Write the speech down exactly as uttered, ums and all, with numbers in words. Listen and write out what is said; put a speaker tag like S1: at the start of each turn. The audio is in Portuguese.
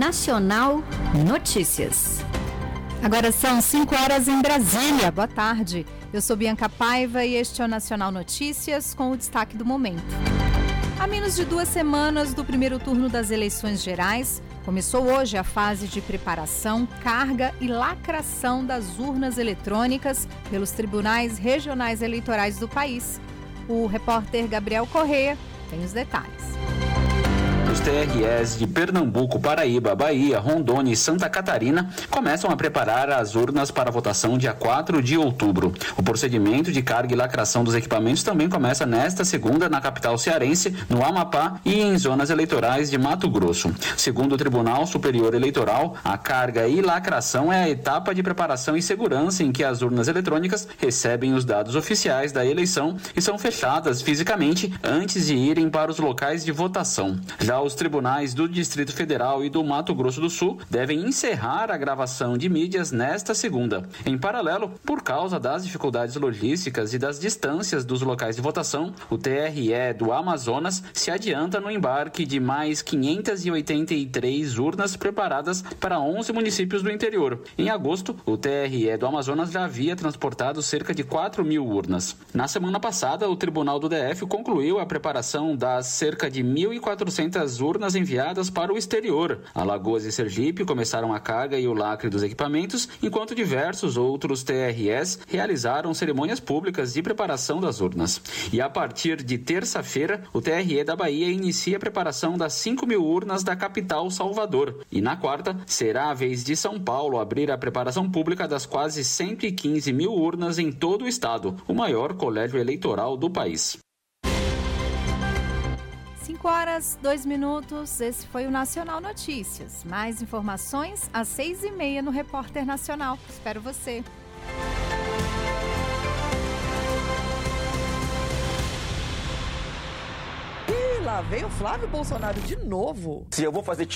S1: Nacional Notícias.
S2: Agora são cinco horas em Brasília. Boa tarde. Eu sou Bianca Paiva e este é o Nacional Notícias com o destaque do momento. Há menos de duas semanas do primeiro turno das eleições gerais, começou hoje a fase de preparação, carga e lacração das urnas eletrônicas pelos tribunais regionais eleitorais do país. O repórter Gabriel Correia tem os detalhes.
S3: Os T R Es de Pernambuco, Paraíba, Bahia, Rondônia e Santa Catarina começam a preparar as urnas para a votação dia quatro de outubro. O procedimento de carga e lacração dos equipamentos também começa nesta segunda na capital cearense, no Amapá e em zonas eleitorais de Mato Grosso. Segundo o Tribunal Superior Eleitoral, a carga e lacração é a etapa de preparação e segurança em que as urnas eletrônicas recebem os dados oficiais da eleição e são fechadas fisicamente antes de irem para os locais de votação. Já os tribunais do Distrito Federal e do Mato Grosso do Sul devem encerrar a gravação de mídias nesta segunda. Em paralelo, por causa das dificuldades logísticas e das distâncias dos locais de votação, o T R E do Amazonas se adianta no embarque de mais quinhentas e oitenta e três urnas preparadas para onze municípios do interior. Em agosto, o T R E do Amazonas já havia transportado cerca de quatro mil urnas. Na semana passada, o Tribunal do D F concluiu a preparação das cerca de mil e quatrocentas urnas enviadas para o exterior. Alagoas e Sergipe começaram a carga e o lacre dos equipamentos, enquanto diversos outros T R Es realizaram cerimônias públicas de preparação das urnas. E a partir de terça-feira, o T R E da Bahia inicia a preparação das cinco mil urnas da capital Salvador. E na quarta, será a vez de São Paulo abrir a preparação pública das quase cento e quinze mil urnas em todo o estado, o maior colégio eleitoral do país.
S2: cinco horas, dois minutos, esse foi o Nacional Notícias. Mais informações às seis e meia no Repórter Nacional. Espero você.
S4: E lá vem o Flávio Bolsonaro de novo.
S5: Se eu vou fazer